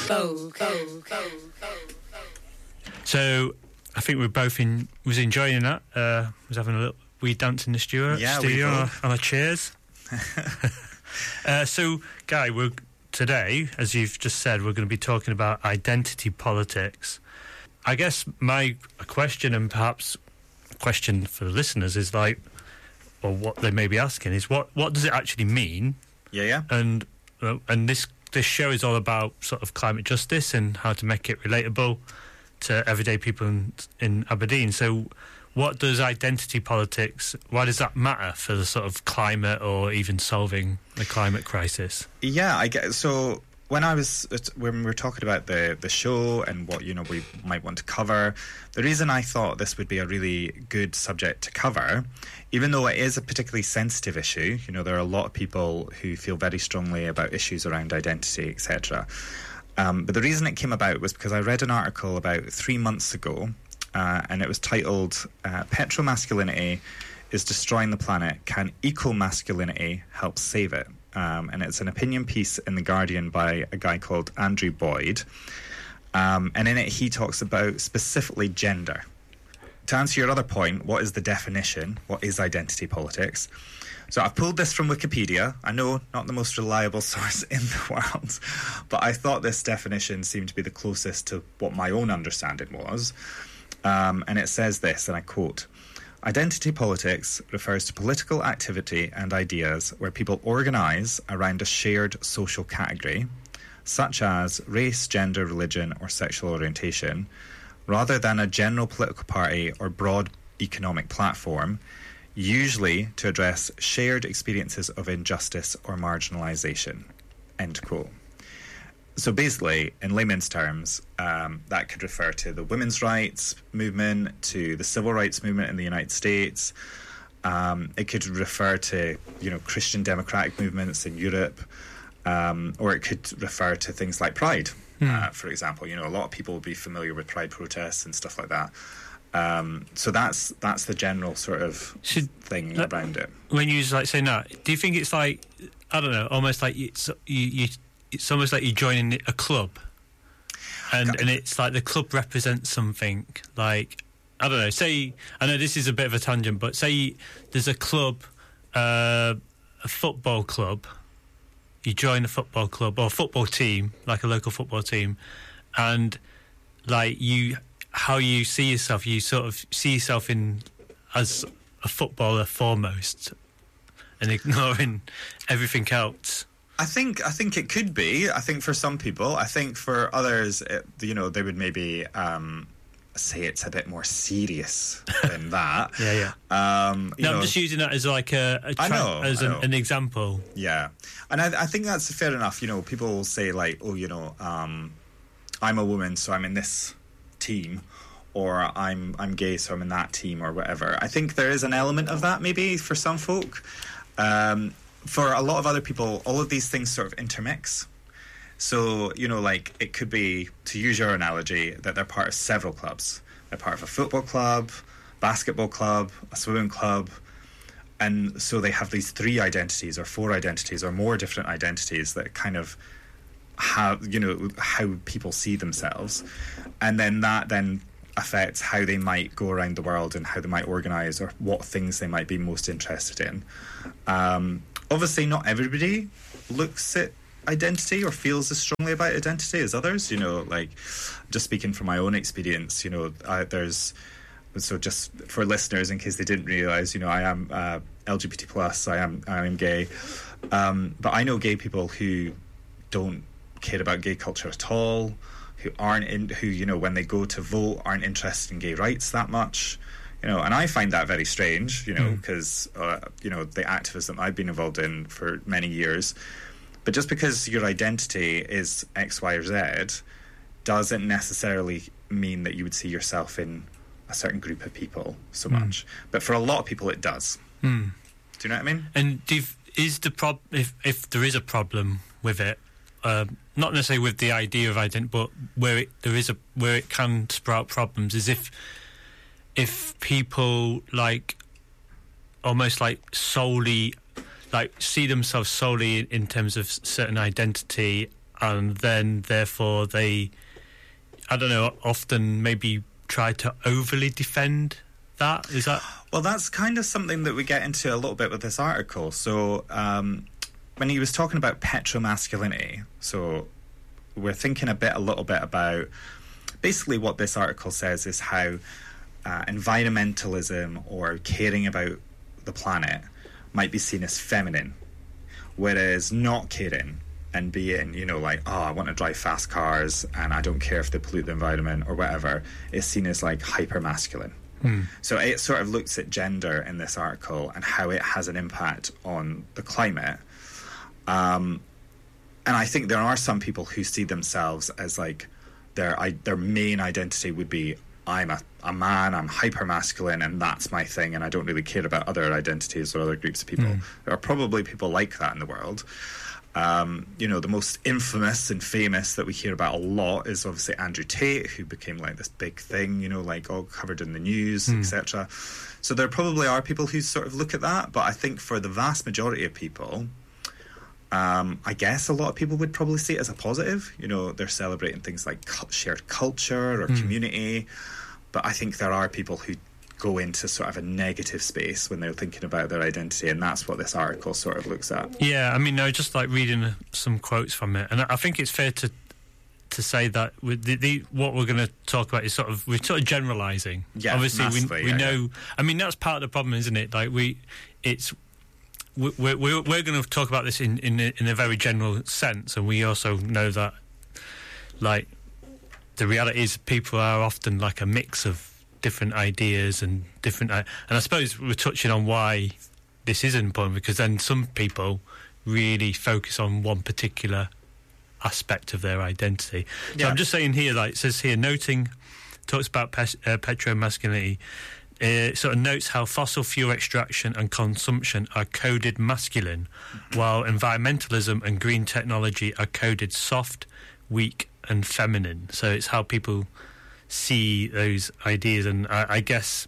So I think we both was enjoying that. Was having a little wee dance in the studio on our chairs. So, Guy, today, as you've just said, we're going to be talking about identity politics. I guess my question, and perhaps a question for the listeners, is like, or what they may be asking is, what does it actually mean? Yeah. And this show is all about sort of climate justice and how to make it relatable to everyday people in Aberdeen. So what does identity politics, why does that matter for the sort of climate or even solving the climate crisis? Yeah, I get so when we were talking about the show and what, we might want to cover, the reason I thought this would be a really good subject to cover, even though it is a particularly sensitive issue, there are a lot of people who feel very strongly about issues around identity, etc. But the reason it came about was because I read an article about 3 months ago, and it was titled, Petromasculinity is Destroying the Planet. Can Eco-Masculinity Help Save It? And it's an opinion piece in The Guardian by a guy called Andrew Boyd. And in it, he talks about specifically gender. To answer your other point, what is the definition? What is identity politics? So I've pulled this from Wikipedia. I know, not the most reliable source in the world, but I thought this definition seemed to be the closest to what my own understanding was. And it says this, and I quote, "Identity politics refers to political activity and ideas where people organise around a shared social category, such as race, gender, religion, or sexual orientation, rather than a general political party or broad economic platform, usually to address shared experiences of injustice or marginalisation." End quote. So basically, in layman's terms, that could refer to the women's rights movement, to the civil rights movement in the United States. It could refer to, Christian democratic movements in Europe, or it could refer to things like Pride, for example. A lot of people will be familiar with Pride protests and stuff like that. So that's the general sort of thing around it. When you say that, do you think it's like, I don't know, almost like it's almost like you're joining a club, and it's like the club represents something. Like, I don't know, say, I know this is a bit of a tangent, but say there's a club, a football club, you join a football club or a football team, like a local football team, and like how you see yourself, you sort of see yourself as a footballer foremost and ignoring everything else. I think it could be. I think for some people, I think for others, they would maybe say it's a bit more serious than that. Yeah. I'm just using that as like an example. Yeah, and I think that's fair enough. People will say like, I'm a woman, so I'm in this team, or I'm gay, so I'm in that team, or whatever. I think there is an element of that maybe for some folk. For a lot of other people, all of these things sort of intermix. So, like, it could be, to use your analogy, that they're part of several clubs. They're part of a football club, basketball club, a swimming club, and so they have these 3 identities or 4 identities or more different identities that kind of have, how people see themselves. And then that then affects how they might go around the world and how they might organise or what things they might be most interested in. Obviously, not everybody looks at identity or feels as strongly about identity as others. Like, just speaking from my own experience, so just for listeners, in case they didn't realise, I am LGBT plus, I am gay, but I know gay people who don't care about gay culture at all, who when they go to vote aren't interested in gay rights that much. And I find that very strange, because, the activism I've been involved in for many years. But just because your identity is X, Y, or Z doesn't necessarily mean that you would see yourself in a certain group of people so much. But for a lot of people, it does. Do you know what I mean? And is the if there is a problem with it, not necessarily with the idea of identity, but where it can sprout problems, is if people almost solely see themselves solely in terms of certain identity and then therefore they, I don't know, often maybe try to overly defend that. Is that? Well, that's kind of something that we get into a little bit with this article. So when he was talking about petromasculinity, so we're thinking a little bit about basically what this article says is how environmentalism or caring about the planet might be seen as feminine, whereas not caring and being, you know, like, oh, I want to drive fast cars and I don't care if they pollute the environment or whatever, is seen as like hyper masculine. So it sort of looks at gender in this article and how it has an impact on the climate. And I think there are some people who see themselves as like their main identity would be, I'm a man, I'm hyper masculine, and that's my thing, and I don't really care about other identities or other groups of people. There are probably people like that in the world. You know, the most infamous and famous that we hear about a lot is obviously Andrew Tate, who became like this big thing, you know, like all covered in the news, etc. So there probably are people who sort of look at that, but I think for the vast majority of people, I guess a lot of people would probably see it as a positive. You know, they're celebrating things like shared culture or community, but I think there are people who go into sort of a negative space when they're thinking about their identity, and that's what this article sort of looks at. Yeah, I mean, no, just like reading some quotes from it, and I think it's fair to say that with what we're going to talk about is we're sort of generalising. Yeah, obviously massively, we know. I mean, that's part of the problem, isn't it? Like we're going to talk about this in a very general sense, and we also know that like the reality is people are often like a mix of different ideas and different, and I suppose we're touching on why this is important, because then some people really focus on one particular aspect of their identity. So I'm just saying here, like it says here, talks about petromasculinity. Sort of notes how fossil fuel extraction and consumption are coded masculine, while environmentalism and green technology are coded soft, weak, and feminine. So it's how people see those ideas, and I guess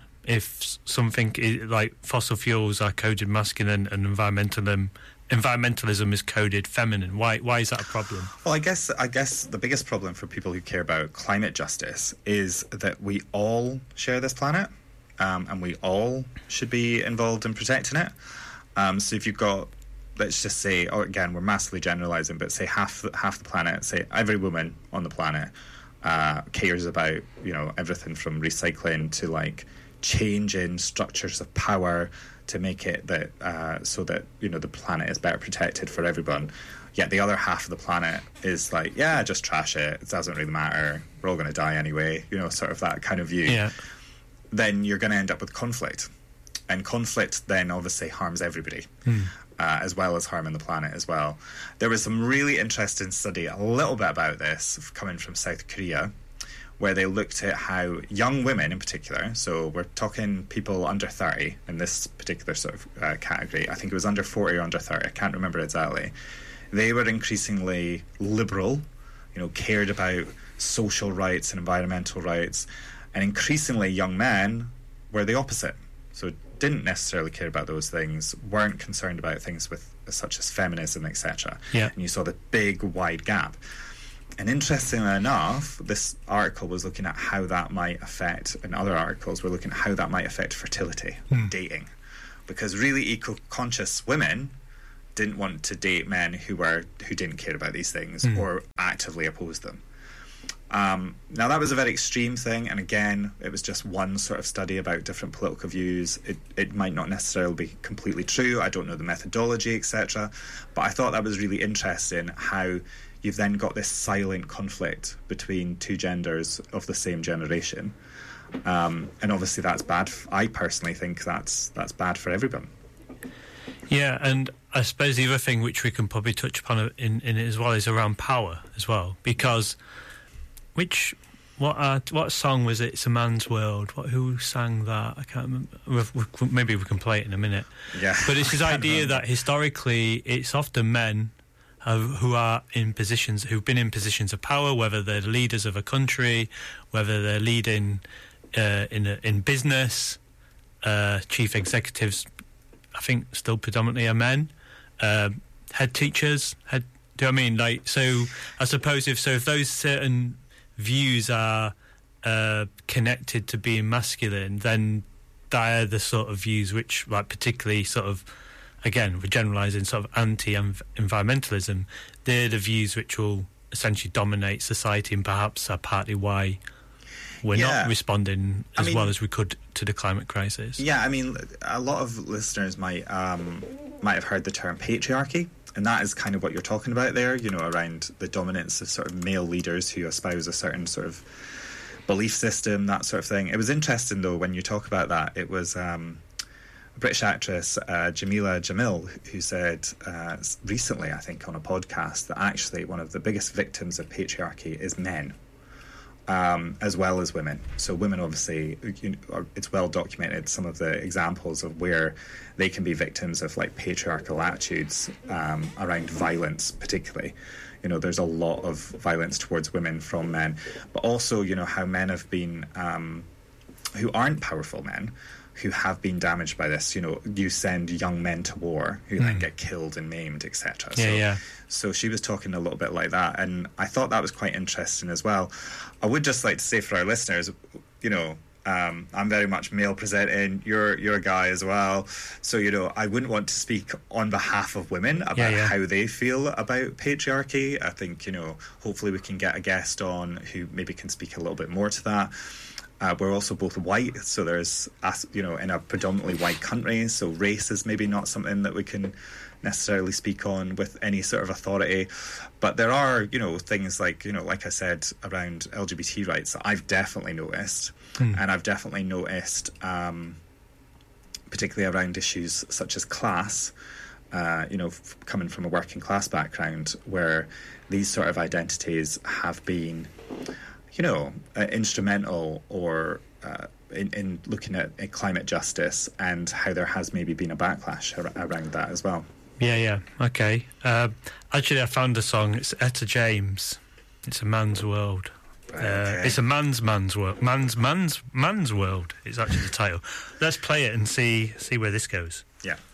if something like fossil fuels are coded masculine and environmentalism is coded feminine, why is that a problem? Well, I guess the biggest problem for people who care about climate justice is that we all share this planet, and we all should be involved in protecting it. So if you've got, let's just say, again, we're massively generalising, but say half the planet, say every woman on the planet cares about, you know, everything from recycling to like changing structures of power to make it that so that, you know, the planet is better protected for everyone. Yet the other half of the planet is like, yeah, just trash it. It doesn't really matter. We're all going to die anyway. You know, sort of that kind of view. Yeah. Then you're going to end up with conflict, and conflict then obviously harms everybody. As well as harming the planet as well. There was some really interesting study a little bit about this coming from South Korea, where they looked at how young women in particular, so we're talking people under 30 in this particular sort of category, I think it was under 40 or under 30, I can't remember exactly, they were increasingly liberal, you know, cared about social rights and environmental rights, and increasingly young men were the opposite. So didn't necessarily care about those things, weren't concerned about things such as feminism, etc. Yeah. And you saw the big wide gap. And interestingly enough, this article was looking at how that might affect, and other articles were looking at how that might affect fertility, dating. Because really eco-conscious women didn't want to date men who didn't care about these things or actively opposed them. Now that was a very extreme thing, and again, it was just one sort of study about different political views. It might not necessarily be completely true. I don't know the methodology, etc. But I thought that was really interesting, how you've then got this silent conflict between two genders of the same generation. And obviously that's bad. I personally think that's bad for everyone. Yeah, and I suppose the other thing which we can probably touch upon in it as well is around power as well, because what song was it? It's a Man's World. Who sang that? I can't remember. Maybe we can play it in a minute. Yeah. But it's this idea that historically it's often men who are in positions, who've been in positions of power, whether they're leaders of a country, whether they're leading in business, chief executives, I think still predominantly are men, head teachers, Do you know what I mean? Like, so I suppose if those certain views are connected to being masculine, then they're the sort of views which, like, particularly sort of, again, we're generalising, sort of anti-environmentalism. They're the views which will essentially dominate society, and perhaps are partly why we're not responding as well as we could to the climate crisis. Yeah, I mean, a lot of listeners might have heard the term patriarchy, and that is kind of what you're talking about there, you know, around the dominance of sort of male leaders who espouse a certain sort of belief system, that sort of thing. It was interesting, though, when you talk about that, it was a British actress, Jamila Jamil, who said recently, I think, on a podcast, that actually one of the biggest victims of patriarchy is men, as well as women. So women, obviously, it's well documented, some of the examples of where they can be victims of, like, patriarchal attitudes around violence, particularly. You know, there's a lot of violence towards women from men, but also, you know, how men have been, who aren't powerful men, who have been damaged by this. You know, you send young men to war who then get killed and maimed, etc. So she was talking a little bit like that, and I thought that was quite interesting as well. I would just like to say for our listeners, you know, I'm very much male presenting. You're a guy as well, so, you know, I wouldn't want to speak on behalf of women about how they feel about patriarchy. I think, you know, hopefully we can get a guest on who maybe can speak a little bit more to that. We're also both white, so there's, you know, in a predominantly white country, so race is maybe not something that we can necessarily speak on with any sort of authority. But there are, you know, things like, you know, like I said, around LGBT rights that I've definitely noticed. And I've definitely noticed, particularly around issues such as class, you know, coming from a working class background, where these sort of identities have been, you know, instrumental or in looking at climate justice, and how there has maybe been a backlash around that as well. Yeah, okay. Actually, I found a song. It's Etta James. It's A Man's World. Okay. It's a man's world. Man's world. It's actually the title. Let's play it and see where this goes. Yeah.